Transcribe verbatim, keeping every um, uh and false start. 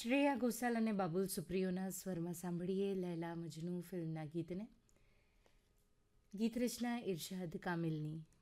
શ્રેયા ઘોષાલ અને બાબુલ સુપ્રિયોના સ્વરમાં સાંભળીએ લૈલા મજનુ ફિલ્મના ગીતને. ગીત રચના ઇરશાદ કામિલની.